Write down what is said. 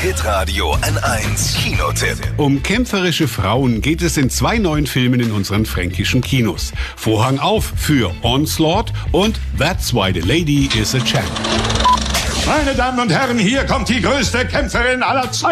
Hitradio N1 Kinotipp. Um kämpferische Frauen geht es in 2 neuen Filmen in unseren fränkischen Kinos. Vorhang auf für Onslaught und That's Why the Lady is a Champ. Meine Damen und Herren, hier kommt die größte Kämpferin aller Zeiten.